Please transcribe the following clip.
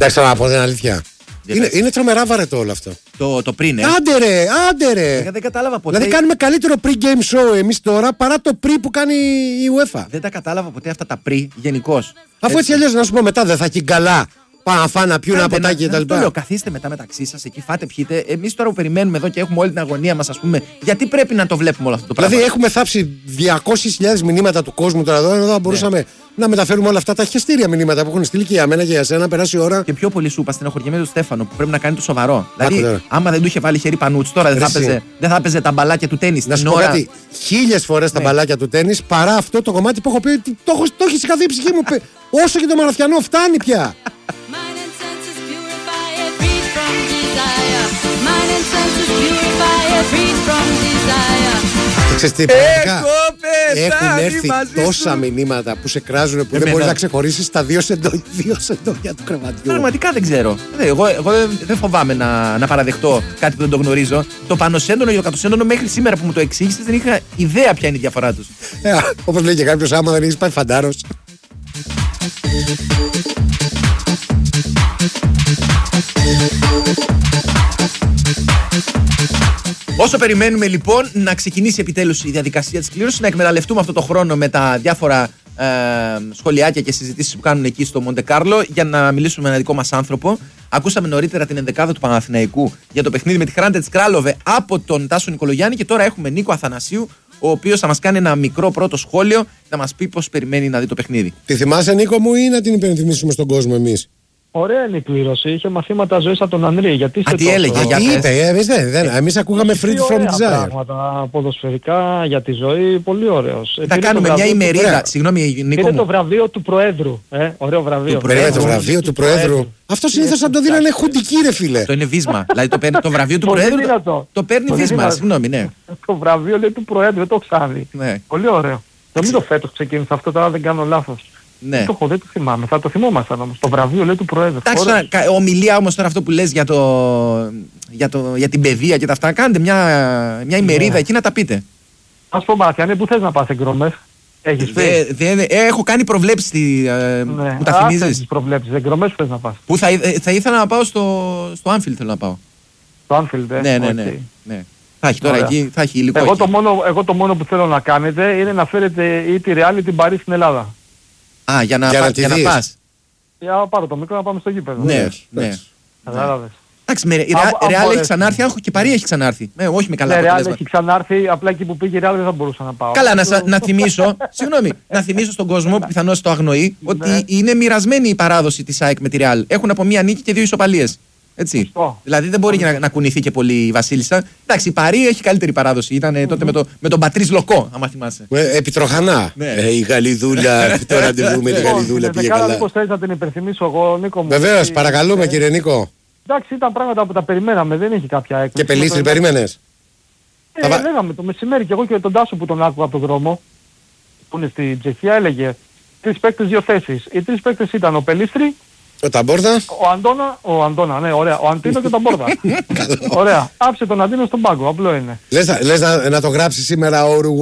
Εντάξει, να πω την αλήθεια. Είναι τρομερά βαρετό όλο αυτό. Το πριν, Άντε ρε. Δεν κατάλαβα ποτέ. Δηλαδή κάνουμε καλύτερο pre-game show εμείς τώρα παρά το pre που κάνει η UEFA. Δεν τα κατάλαβα ποτέ αυτά τα pre γενικώς. Αφού έτσι αλλιώς να σου πω μετά δεν θα έχει καλά. Πάμε να φάνε, να πιούν ένα ποτάκι κτλ. Το λέω, καθίστε μετά μεταξύ σας εκεί, φάτε, πιείτε. Εμείς τώρα που περιμένουμε εδώ και έχουμε όλη την αγωνία μας, ας πούμε, γιατί πρέπει να το βλέπουμε όλο αυτό το πράγμα. Δηλαδή έχουμε θάψει 200.000 μηνύματα του κόσμου τώρα εδώ θα μπορούσαμε να μεταφέρουμε όλα αυτά τα χεστήρια μηνύματα που έχουν στείλει και για μένα και για σένα, να περάσει η ώρα. Και πιο πολύ σου είπα, στενοχωριέμαι του Στέφανο που πρέπει να κάνει το σοβαρό. Δηλαδή, άμα δεν του είχε βάλει χέρι Πανούτσι, τώρα δεν θα έπαιζε τα μπαλάκια του τέννις. Να σου πω κάτι, 1000 φορές τα μπαλάκια του τέννις παρά αυτό το κομμάτι που έχω πει ότι το έχει συγχαθεί η ψυχή μου. Όσο και το μαραθιανό φτάνει πια. Έχουν έρθει τόσα μηνύματα που σε κράζουν που δεν μπορείς να ξεχωρίσεις τα δύο σεντόνια του κρεβατιού. Πραγματικά δεν ξέρω. Εγώ δεν φοβάμαι να παραδεχτώ κάτι που δεν το γνωρίζω. Το πανωσέντονο και το κατωσέντονο μέχρι σήμερα που μου το εξήγησες δεν είχα ιδέα ποια είναι η διαφορά τους. Όπως λέει και κάποιος, άμα δεν έχεις πάει φαντάρος. Όσο περιμένουμε λοιπόν να ξεκινήσει επιτέλους η διαδικασία της κλήρωσης, να εκμεταλλευτούμε αυτό το χρόνο με τα διάφορα σχολιάκια και συζητήσεις που κάνουν εκεί στο Μοντεκάρλο για να μιλήσουμε με ένα δικό μας άνθρωπο. Ακούσαμε νωρίτερα την ενδεκάδα του Παναθηναϊκού για το παιχνίδι με τη Hrantec Kralove από τον Τάσο Νικολογιάννη και τώρα έχουμε Νίκο Αθανασίου, ο οποίος θα μας κάνει ένα μικρό πρώτο σχόλιο να μας πει πώς περιμένει να δει το παιχνίδι. Τη θυμάσαι, Νίκο μου, ή να την υπενθυμίσουμε στον κόσμο εμείς? Ωραία είναι η κλήρωση. Είχε μαθήματα ζωής από τον Ανδρή. Γιατί τι έλεγε, τι είπε, εμείς ακούγαμε free from desire. Πράγματα ποδοσφαιρικά για τη ζωή, πολύ ωραίος. Θα κάνουμε μια ημερίδα. Συγγνώμη, Νίκο. Είναι το βραβείο του Προέδρου. Ωραίο βραβείο. Το βραβείο του Προέδρου. Αυτό συνήθως θα το δίνανε χουντική, ρε φίλε. Αυτό είναι βίσμα. Δηλαδή το βραβείο του Προέδρου το παίρνει βίσμα. Συγγνώμη, ναι. Το βραβείο λέει του Προέδρου, δεν το ξάδει. Πολύ ωραίο. Νομίζω φέτος ξεκίνησε αυτό, τώρα δεν κάνω λάθος. Ναι. Δεν το θυμάμαι, θα το θυμόμασταν όμως. Το βραβείο λέει του Προέδρου. Εντάξει, ομιλία όμως τώρα αυτό που λες για την παιδεία και τα αυτά, κάντε μια ημερίδα εκεί να τα πείτε. Ας πω Μάθια, πού θες να πας εκδρομές? Έχεις πει? Έχω κάνει προβλέψεις που τα θυμίζεις. Έχεις προβλέψεις, εκδρομές που θες να πας? Που θα ήθελα να πάω στο Anfield, θέλω να πάω. Στο Anfield, ναι. Θα έχει τώρα εκεί, θα έχει υλικό. Εγώ το μόνο που θέλω να κάνετε είναι να φέρετε ή τη Real ή την Παρί στην Ελλάδα. Για να πας. Για να πάρω το μικρό να πάμε στο γήπεδο. Ναι. Κατάλαβες. Εντάξει, η Real έχει ξανάρθει, και η Παρί έχει ξανάρθει. Όχι με καλά αποτελέσματα. Η Real έχει ξανάρθει, απλά εκεί που πήγε η Real δεν θα μπορούσα να πάω. Καλά, να θυμίσω, να θυμίσω στον κόσμο που πιθανώς το αγνοεί, ότι είναι μοιρασμένη η παράδοση της ΑΕΚ με τη Real. Έχουν από μία νίκη και 2 ισοπαλίες. Έτσι. Δηλαδή δεν μπορεί να κουνηθεί και πολύ η Βασίλισσα. Εντάξει, η Παρί έχει καλύτερη παράδοση. Ήταν τότε με τον Πατρίς Λοκό, άμα θυμάσαι. Επιτροχανά. Η Γαλλιδούλα, το ραντεβού με τη Γαλλιδούλα πήγε καλά. Πώς θες να την υπενθυμίσω εγώ, Νίκο μου? Βεβαίως, παρακαλούμε κύριε Νίκο. Εντάξει, ήταν πράγματα που τα περιμέναμε, δεν έχει κάποια έκπληξη. Και Πελίστρη περίμενες? Λέγαμε το μεσημέρι και εγώ και τον Τάσο που τον άκουγα από τον δρόμο, που είναι στην Τσεχία, έλεγε 3 παίκτες 2 θέσεις. Οι 3 παίκτες ήταν ο Πελίστρη, ο Ταμπόρδα. Ο Αντώνα, ναι, ωραία. Ο Αντίνο και ο Ταμπόρδα. Ωραία. Άψε τον Αντίνο στον πάγκο, απλό είναι. Λες να το γράψει σήμερα ο